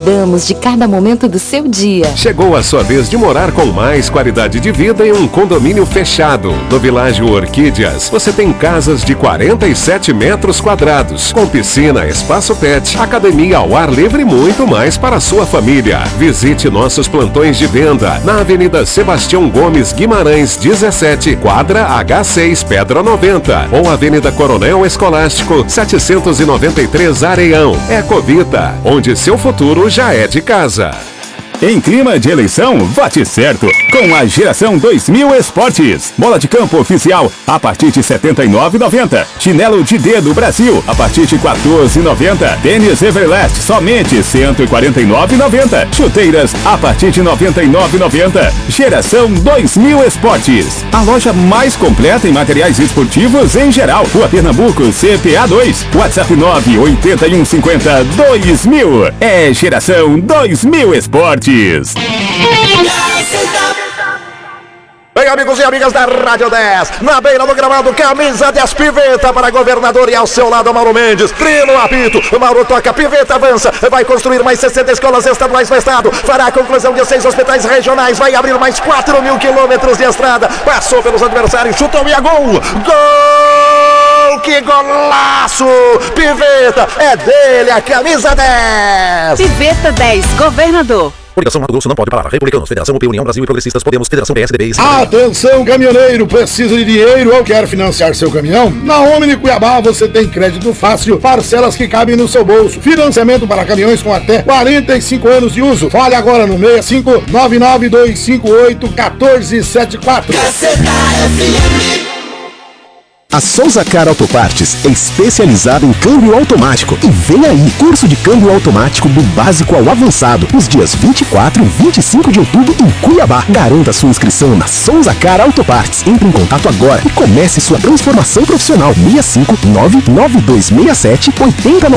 cuidamos de cada momento do seu dia. Chegou a sua vez de morar com mais qualidade de vida em um condomínio fechado. No Világio Orquídeas, você tem casas de 47 metros quadrados, com piscina, espaço pet, academia ao ar livre e muito mais para a sua família. Visite nossos plantões de venda na Avenida Sebastião Gomes Guimarães 17, quadra H6, Pedra 90, ou Avenida Coronel Escolástico 793, Areião. Ecovita, onde seu futuro já é de casa. Em clima de eleição, vote certo com a Geração 2000 Esportes. Bola de campo oficial a partir de R$ 79,90. Chinelo de dedo Brasil a partir de R$ 14,90. Tênis Everlast somente R$ 149,90. Chuteiras a partir de R$ 99,90. Geração 2000 Esportes. A loja mais completa em materiais esportivos em geral. Rua Pernambuco, CPA 2. WhatsApp 981502000. É Geração 2000 Esportes. Bem, amigos e amigas da Rádio 10, na beira do gramado, camisa 10, Piveta para governador e ao seu lado Mauro Mendes, trino apito, Mauro toca, Piveta avança, vai construir mais 60 escolas estaduais no estado, fará a conclusão de 6 hospitais regionais, vai abrir mais 4.000 quilômetros de estrada, passou pelos adversários, chutou e é gol, gol, que golaço, Piveta, é dele a camisa 10. Piveta 10, governador. Coligação Mato Grosso não pode parar. Republicanos, Federação UP, União Brasil e Progressistas, Podemos, Federação PSDB. Atenção, caminhoneiro, precisa de dinheiro ou quer financiar seu caminhão? Na Omni Cuiabá você tem crédito fácil, parcelas que cabem no seu bolso, financiamento para caminhões com até 45 anos de uso. Fale agora no 65 99258 1474. A Souza Car Autopartes é especializada em câmbio automático. E vem aí, curso de câmbio automático do básico ao avançado, nos dias 24 e 25 de outubro em Cuiabá. Garanta sua inscrição na Souza Car Autopartes. Entre em contato agora e comece sua transformação profissional. 65 99267 8090.